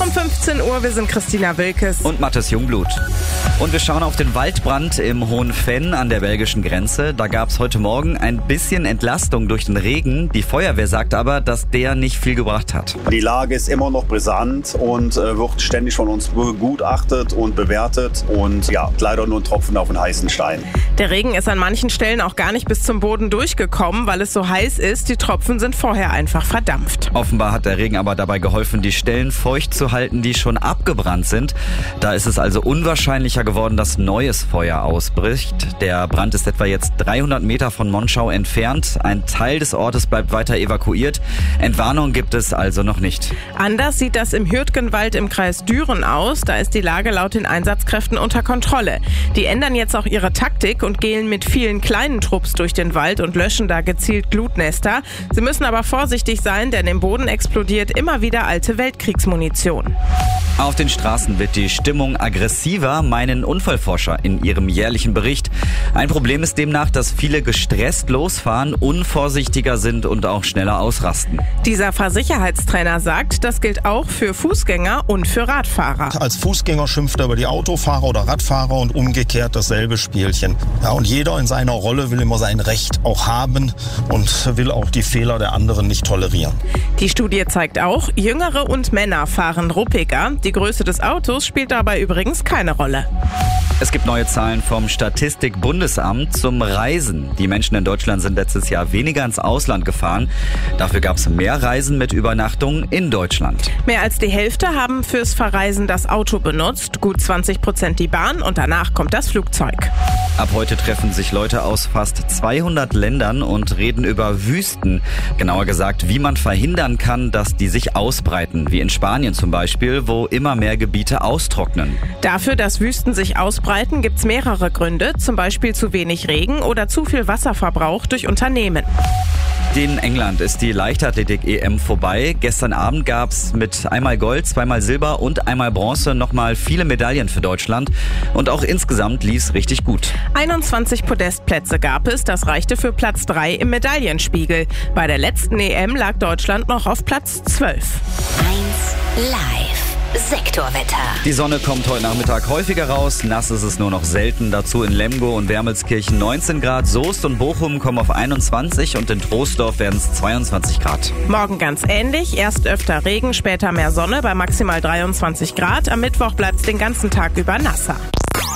Um 15 Uhr, wir sind Christina Wilkes und Mathis Jungblut. Und wir schauen auf den Waldbrand im Hohen Venn an der belgischen Grenze. Da gab es heute Morgen ein bisschen Entlastung durch den Regen. Die Feuerwehr sagt aber, dass der nicht viel gebracht hat. Die Lage ist immer noch brisant und wird ständig von uns begutachtet und bewertet. Und ja, leider nur ein Tropfen auf den heißen Stein. Der Regen ist an manchen Stellen auch gar nicht bis zum Boden durchgekommen, weil es so heiß ist. Die Tropfen sind vorher einfach verdampft. Offenbar hat der Regen aber dabei geholfen, die Stellen feucht zu halten, die schon abgebrannt sind. Da ist es also unwahrscheinlicher geworden, dass neues Feuer ausbricht. Der Brand ist etwa jetzt 300 Meter von Monschau entfernt. Ein Teil des Ortes bleibt weiter evakuiert. Entwarnung gibt es also noch nicht. Anders sieht das im Hürtgenwald im Kreis Düren aus. Da ist die Lage laut den Einsatzkräften unter Kontrolle. Die ändern jetzt auch ihre Taktik und gehen mit vielen kleinen Trupps durch den Wald und löschen da gezielt Glutnester. Sie müssen aber vorsichtig sein, denn im Boden explodiert immer wieder alte Weltkriegsmunition. Auf den Straßen wird die Stimmung aggressiver, meinen Unfallforscher in ihrem jährlichen Bericht. Ein Problem ist demnach, dass viele gestresst losfahren, unvorsichtiger sind und auch schneller ausrasten. Dieser Fahrsicherheitstrainer sagt, das gilt auch für Fußgänger und für Radfahrer. Als Fußgänger schimpft er über die Autofahrer oder Radfahrer und umgekehrt dasselbe Spielchen. Ja, und jeder in seiner Rolle will immer sein Recht auch haben und will auch die Fehler der anderen nicht tolerieren. Die Studie zeigt auch, Jüngere und Männer fahren ruppiger. Die Größe des Autos spielt dabei übrigens keine Rolle. Es gibt neue Zahlen vom Statistikbundesamt zum Reisen. Die Menschen in Deutschland sind letztes Jahr weniger ins Ausland gefahren. Dafür gab es mehr Reisen mit Übernachtung in Deutschland. Mehr als die Hälfte haben fürs Verreisen das Auto benutzt, gut 20% die Bahn und danach kommt das Flugzeug. Ab heute treffen sich Leute aus fast 200 Ländern und reden über Wüsten. Genauer gesagt, wie man verhindern kann, dass die sich ausbreiten, wie in Spanien zum Beispiel, wo immer mehr Gebiete austrocknen. Dafür, dass Wüsten sich ausbreiten, gibt es mehrere Gründe, zum Beispiel zu wenig Regen oder zu viel Wasserverbrauch durch Unternehmen. In England ist die Leichtathletik-EM vorbei. Gestern Abend gab es mit einmal Gold, zweimal Silber und einmal Bronze nochmal viele Medaillen für Deutschland. Und auch insgesamt lief es richtig gut. 21 Podestplätze gab es, das reichte für Platz 3 im Medaillenspiegel. Bei der letzten EM lag Deutschland noch auf Platz 12. 1 Live. Sektorwetter. Die Sonne kommt heute Nachmittag häufiger raus. Nass ist es nur noch selten. Dazu in Lemgo und Wermelskirchen 19 Grad. Soest und Bochum kommen auf 21 und in Troisdorf werden es 22 Grad. Morgen ganz ähnlich. Erst öfter Regen, später mehr Sonne bei maximal 23 Grad. Am Mittwoch bleibt es den ganzen Tag über nasser.